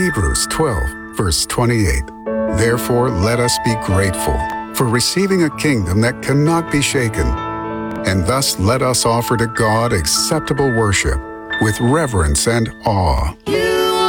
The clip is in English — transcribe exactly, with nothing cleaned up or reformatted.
Hebrews twelve, verse twenty-eight. Therefore, let us be grateful for receiving a kingdom that cannot be shaken, and thus let us offer to God acceptable worship with reverence and awe.